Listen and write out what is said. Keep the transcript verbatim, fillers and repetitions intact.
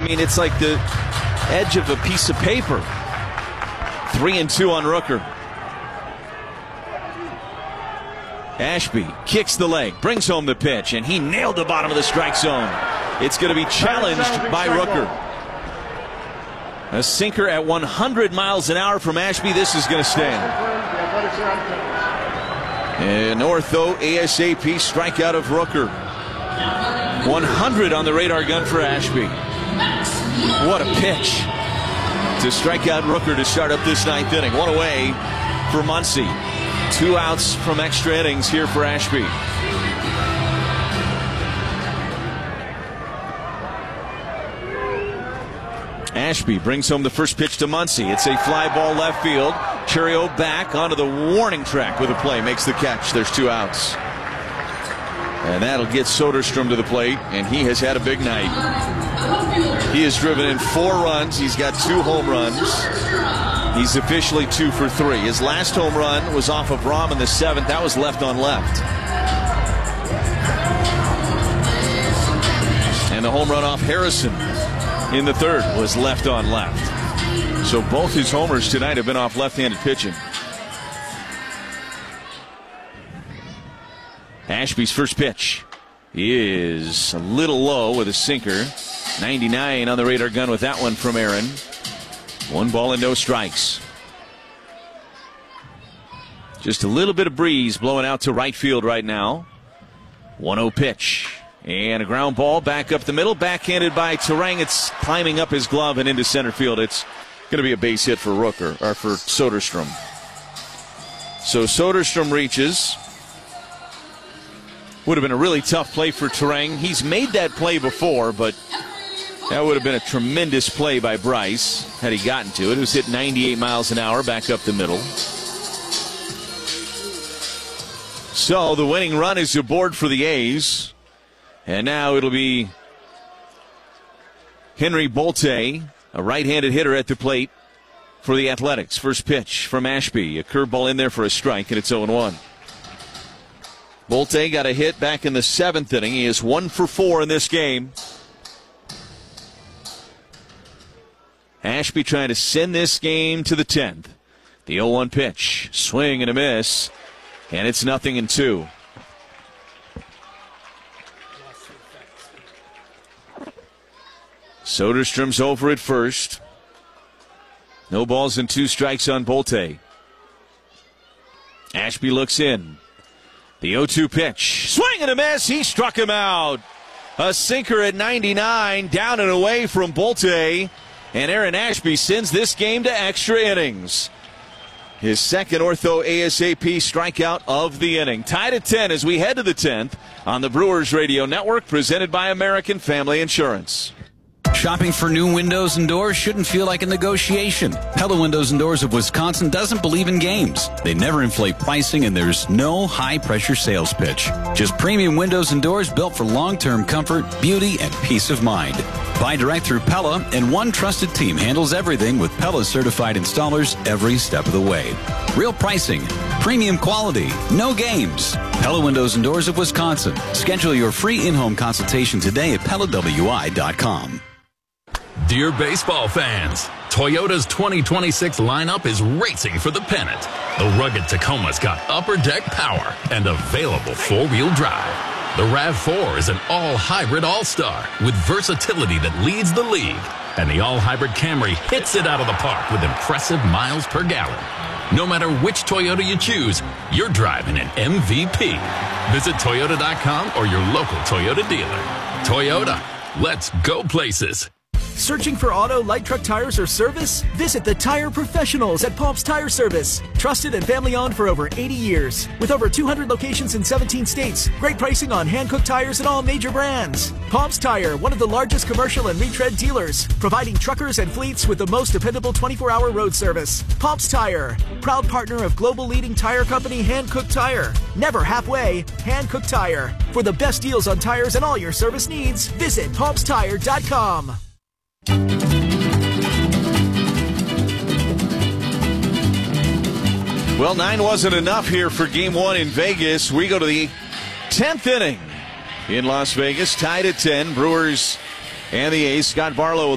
mean, it's like the edge of a piece of paper. Three and two on Rooker. Ashby kicks the leg, brings home the pitch, and he nailed the bottom of the strike zone. It's going to be challenged by Rooker. A sinker at one hundred miles an hour from Ashby. This is going to stand. And Ortho ASAP strikeout of Rooker. one hundred on the radar gun for Ashby. What a pitch to strike out Rooker to start up this ninth inning. One away for Muncy. Two outs from extra innings here for Ashby. Ashby brings home the first pitch to Muncy. It's a fly ball left field. Churio back onto the warning track with a play. Makes the catch. There's two outs. And that'll get Soderstrom to the plate, and he has had a big night. He has driven in four runs. He's got two home runs. He's officially two for three. His last home run was off of Rahm in the seventh. That was left on left. And the home run off Harrison in the third was left on left. So both his homers tonight have been off left-handed pitching. Ashby's first pitch is a little low with a sinker. ninety-nine on the radar gun with that one from Aaron. One ball and no strikes. Just a little bit of breeze blowing out to right field right now. one oh pitch. And a ground ball back up the middle. Backhanded by Turang. It's climbing up his glove and into center field. It's going to be a base hit for Rooker, or for Soderstrom. So Soderstrom reaches. Would have been a really tough play for Turang. He's made that play before, but that would have been a tremendous play by Bryce had he gotten to it. It was hit ninety-eight miles an hour back up the middle. So the winning run is aboard for the A's. And now it'll be Henry Bolte, a right-handed hitter at the plate for the Athletics. First pitch from Ashby. A curveball in there for a strike, and it's oh one. Bolte got a hit back in the seventh inning. He is one for four in this game. Ashby trying to send this game to the tenth. The oh one pitch. Swing and a miss. And it's nothing in two. Soderstrom's over at first. No balls and two strikes on Bolte. Ashby looks in. The oh two pitch. Swing and a miss. He struck him out. A sinker at ninety-nine. Down and away from Bolte. And Aaron Ashby sends this game to extra innings. His second Ortho ASAP strikeout of the inning. Tied at ten as we head to the tenth on the Brewers Radio Network, presented by American Family Insurance. Shopping for new windows and doors shouldn't feel like a negotiation. Pella Windows and Doors of Wisconsin doesn't believe in games. They never inflate pricing, and there's no high-pressure sales pitch. Just premium windows and doors built for long-term comfort, beauty, and peace of mind. Buy direct through Pella, and one trusted team handles everything with Pella-certified installers every step of the way. Real pricing, premium quality, no games. Pella Windows and Doors of Wisconsin. Schedule your free in-home consultation today at Pella W I dot com. Dear baseball fans, Toyota's twenty twenty-six lineup is racing for the pennant. The rugged Tacoma's got upper deck power and available four-wheel drive. The RAV four is an all-hybrid all-star with versatility that leads the league. And the all-hybrid Camry hits it out of the park with impressive miles per gallon. No matter which Toyota you choose, you're driving an M V P. Visit Toyota dot com or your local Toyota dealer. Toyota, let's go places. Searching for auto, light truck tires, or service? Visit the Tire Professionals at Pops Tire Service. Trusted and family-owned for over eighty years. With over two hundred locations in seventeen states. Great pricing on hand-cooked tires and all major brands. Pops Tire, one of the largest commercial and retread dealers. Providing truckers and fleets with the most dependable twenty-four hour road service. Pops Tire, proud partner of global leading tire company Hankook Tire. Never halfway, Hankook Tire. For the best deals on tires and all your service needs, visit Pops Tire dot com. Well, nine wasn't enough here for game one in Vegas. We go to the tenth inning in Las Vegas, tied at ten. Brewers and the A's. Scott Barlow